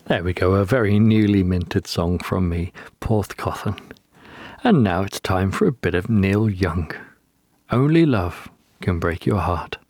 There we go, a very newly minted song from me, Porthcothan. And now it's time for a bit of Neil Young. Only love can break your heart.